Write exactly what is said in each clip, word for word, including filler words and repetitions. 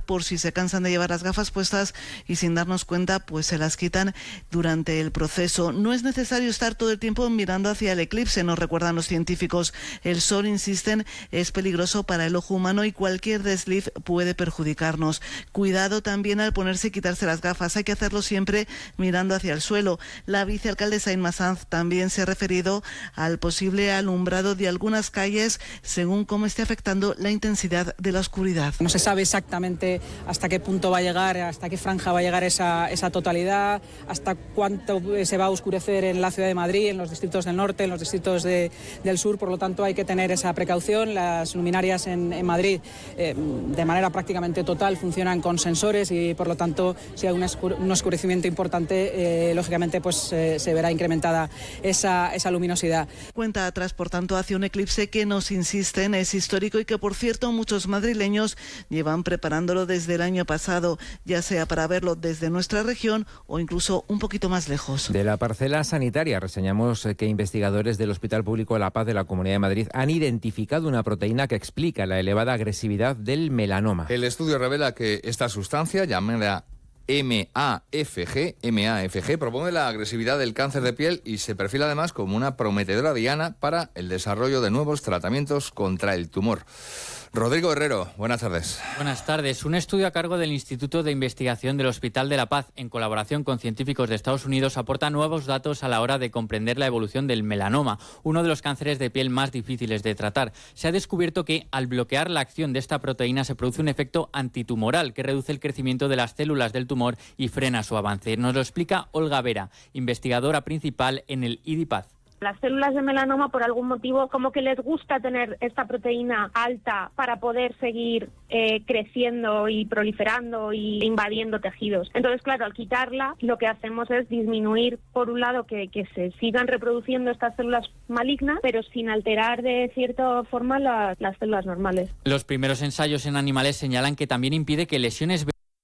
por si se cansan de llevar las gafas puestas y sin darnos cuenta pues se las quitan durante el proceso. No es necesario estar todo el tiempo mirando hacia el eclipse, nos recuerdan los científicos. El sol, insisten, es peligroso para el ojo humano y cualquier desliz puede perjudicarnos. Cuidado también al ponerse y quitarse las gafas, hay que hacerlo siempre mirando hacia el suelo. La vicealcaldesa Inma Sanz también se ha referido al posible alumbrado de algunas calles según cómo esté afectando la intensidad de la oscuridad. No se sabe exactamente hasta qué punto va a llegar, hasta qué franja va a llegar esa, esa totalidad, hasta cuánto se va a oscurecer en la ciudad de Madrid, en los distritos del norte, en los distritos de, del sur, por lo tanto hay que tener esa precaución. Las luminarias en, en Madrid eh, de manera prácticamente total funcionan con sensores y por lo tanto si hay un, escure, un oscurecimiento importante, eh, lógicamente pues eh, se verá incrementada esa, esa luminosidad. Cuenta atrás, por tanto, hacia un eclipse que nos insisten es histórico y que, por cierto, muchos madrileños llevan preparándolo desde el año pasado, ya sea para verlo desde nuestra región o incluso un poquito más lejos. De la parcela sanitaria reseñamos que investigadores del Hospital Público La Paz de la Comunidad de Madrid han identificado una proteína que explica la elevada agresividad del melanoma. El estudio revela que esta sustancia, llamada M A F G, M A F G, propone la agresividad del cáncer de piel y se perfila además como una prometedora diana para el desarrollo de nuevos tratamientos contra el tumor. Rodrigo Herrero, buenas tardes. Buenas tardes. Un estudio a cargo del Instituto de Investigación del Hospital de la Paz, en colaboración con científicos de Estados Unidos, aporta nuevos datos a la hora de comprender la evolución del melanoma, uno de los cánceres de piel más difíciles de tratar. Se ha descubierto que, al bloquear la acción de esta proteína, se produce un efecto antitumoral que reduce el crecimiento de las células del tumor y frena su avance. Nos lo explica Olga Vera, investigadora principal en el I D I Paz. Las células de melanoma, por algún motivo, como que les gusta tener esta proteína alta para poder seguir eh, creciendo y proliferando y invadiendo tejidos. Entonces, claro, al quitarla, lo que hacemos es disminuir, por un lado, que, que se sigan reproduciendo estas células malignas, pero sin alterar de cierta forma la, las células normales. Los primeros ensayos en animales señalan que también impide que lesiones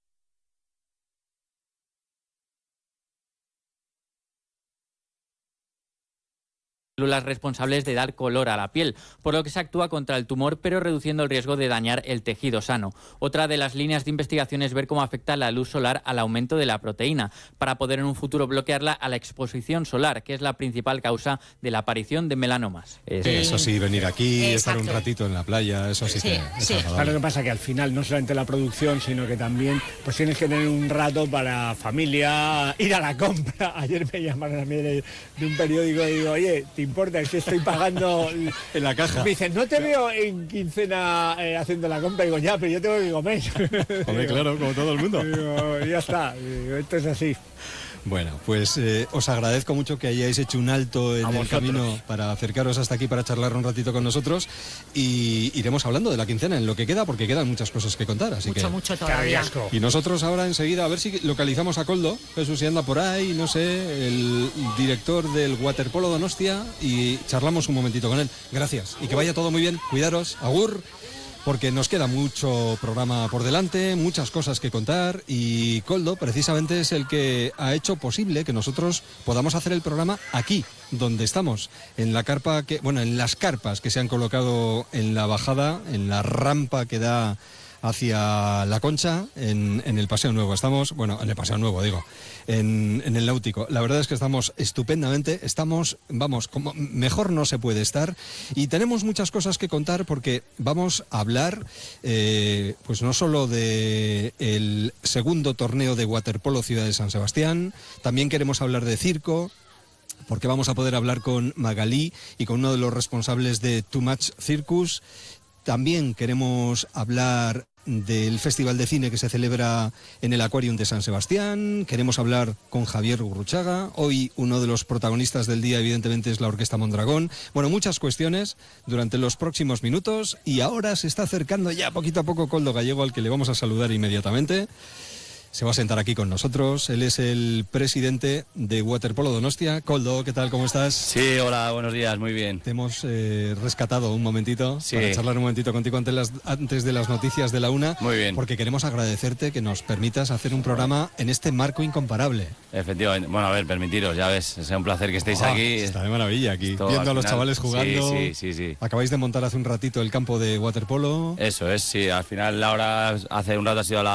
células responsables de dar color a la piel, por lo que se actúa contra el tumor, pero reduciendo el riesgo de dañar el tejido sano. Otra de las líneas de investigación es ver cómo afecta la luz solar al aumento de la proteína, para poder en un futuro bloquearla a la exposición solar, que es la principal causa de la aparición de melanomas. Sí, eso sí, venir aquí, Exacto. estar un ratito en la playa, eso sí, Sí, que sí. es Claro, lo que pasa es que al final no solamente la producción, sino que también pues tienes que tener un rato para familia, ir a la compra. Ayer me llamaron a mí de, de un periódico y digo, oye, ¿te importa que estoy pagando en la caja? Me dicen, no te veo en quincena eh, haciendo la compra. Y digo, ya, pero yo tengo que comer. Hombre, claro, como todo el mundo. Digo, ya está, digo, esto es así. Bueno, pues eh, os agradezco mucho que hayáis hecho un alto en A el vosotros. camino para acercaros hasta aquí para charlar un ratito con nosotros y iremos hablando de la quincena en lo que queda, porque quedan muchas cosas que contar, así Mucho, que... mucho todavía. Y nosotros ahora enseguida a ver si localizamos a Koldo, Jesús, si anda por ahí, no sé, el director del Waterpolo Donostia, y charlamos un momentito con él. Gracias, y que vaya todo muy bien, cuidaros, agur, porque nos queda mucho programa por delante, muchas cosas que contar, y Koldo precisamente es el que ha hecho posible que nosotros podamos hacer el programa aquí, donde estamos, en la carpa que, bueno, en las carpas que se han colocado en la bajada, en la rampa que da hacia La Concha, en, en el Paseo Nuevo. Estamos, bueno, en el Paseo Nuevo, digo, en, en el Náutico. La verdad es que estamos estupendamente, estamos, vamos, como mejor no se puede estar, y tenemos muchas cosas que contar porque vamos a hablar, eh, pues no solo de el segundo torneo de waterpolo Ciudad de San Sebastián, también queremos hablar de circo, porque vamos a poder hablar con Magalí y con uno de los responsables de Too Much Circus. También queremos hablar del Festival de Cine que se celebra en el Aquarium de San Sebastián. Queremos hablar con Javier Gurruchaga. Hoy uno de los protagonistas del día, evidentemente, es la Orquesta Mondragón. Bueno, muchas cuestiones durante los próximos minutos. Y ahora se está acercando ya poquito a poco Koldo Gallego, al que le vamos a saludar inmediatamente. Se va a sentar aquí con nosotros. Él es el presidente de Waterpolo Donostia. Koldo, ¿qué tal? ¿Cómo estás? Sí, hola, buenos días, muy bien. Te hemos eh, rescatado un momentito sí. para charlar un momentito contigo antes, las, antes de las noticias de la una. Muy bien. Porque queremos agradecerte que nos permitas hacer un programa en este marco incomparable. Efectivamente. Bueno, a ver, permitiros, ya ves, es un placer que estéis oh, aquí. Está de maravilla aquí, Esto, viendo a los final, chavales jugando. Sí, sí, sí, sí. Acabáis de montar hace un ratito el campo de waterpolo. Eso es, sí, al final la hora, hace un rato ha sido la